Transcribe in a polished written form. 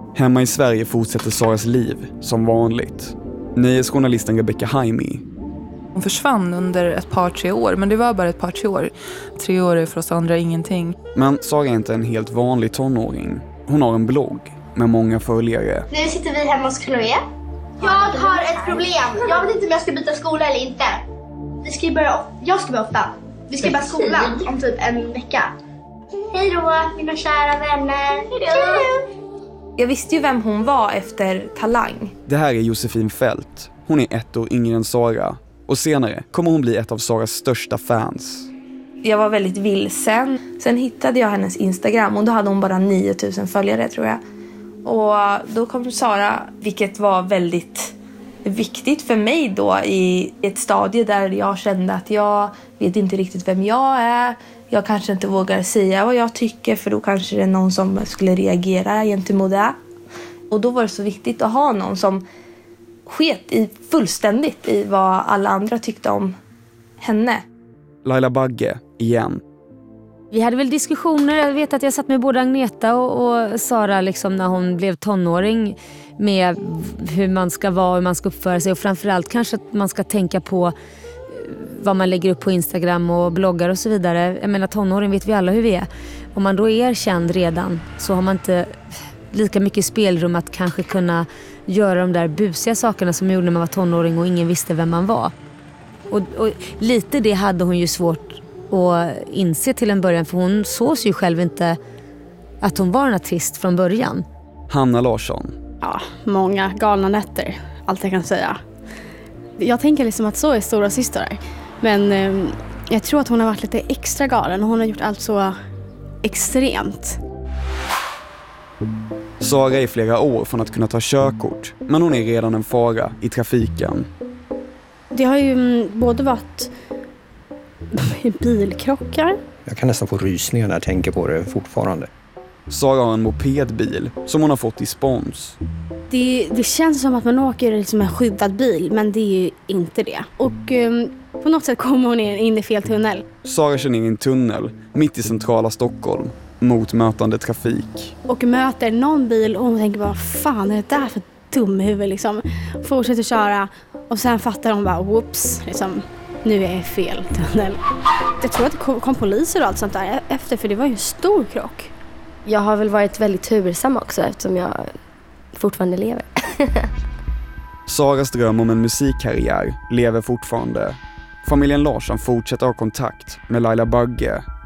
Hemma i Sverige fortsätter Saras liv som vanligt. Nyhetsjournalisten Rebecca Haimi. Hon försvann under ett par 3 år, men det var bara ett par 3 år. 3 år är för oss andra ingenting. Men Sara är inte en helt vanlig tonåring. Hon har en blogg med många följare. Nu sitter vi hemma hos Chloe. Jag har ett problem. Jag vet inte om jag ska byta skola eller inte. Jag ska börja 8. Vi ska börja skolan om typ en vecka. Hej då, mina kära vänner. Hej då. Jag visste ju vem hon var efter Talang. Det här är Josefin Fält. Hon är 1 år yngre än Sara. Och senare kommer hon bli ett av Saras största fans. Jag var väldigt vilsen. Sen hittade jag hennes Instagram och då hade hon bara 9000 följare tror jag. Och då kom Sara, vilket var väldigt viktigt för mig då i ett stadie där jag kände att jag vet inte riktigt vem jag är. Jag kanske inte vågar säga vad jag tycker för då kanske det är någon som skulle reagera gentemot det. Och då var det så viktigt att ha någon som sket fullständigt i vad alla andra tyckte om henne. Laila Bagge, igen. Vi hade väl diskussioner, jag vet att jag satt med både Agneta och Sara liksom när hon blev tonåring med hur man ska vara och hur man ska uppföra sig och framförallt kanske att man ska tänka på vad man lägger upp på Instagram och bloggar och så vidare. Jag menar tonåring vet vi alla hur vi är. Om man då är känd redan så har man inte lika mycket spelrum att kanske kunna göra de där busiga sakerna som man gjorde när man var tonåring och ingen visste vem man var. Och lite det hade hon ju svårt att inse till en början för hon såg ju själv inte att hon var en artist från början. Hanna Larsson. Ja, många galna nätter, allt jag kan säga. Jag tänker liksom att så är stora systrar. Men jag tror att hon har varit lite extra galen och hon har gjort allt så extremt. Sara är flera år från att kunna ta körkort, men hon är redan en fara i trafiken. Det har ju både varit bilkrockar. Jag kan nästan få rysningar när jag tänker på det fortfarande. Sara har en mopedbil som hon har fått i spons. Det känns som att man åker liksom en skyddad bil, men det är ju inte det. Och på något sätt kommer hon in i fel tunnel. Sara kör in i en tunnel mitt i centrala Stockholm mot mötande trafik. Och möter någon bil och hon tänker bara, vad fan är det där för dumhuvud liksom. Fortsätter köra och sen fattar hon bara, whoops, liksom, nu är jag i fel tunnel. Jag tror att det kom poliser och allt sånt där efter, för det var ju en stor krock. Jag har väl varit väldigt tursam också eftersom jag fortfarande lever. Saras dröm om en musikkarriär lever fortfarande. Familjen Larsson fortsätter ha kontakt med Laila Bagge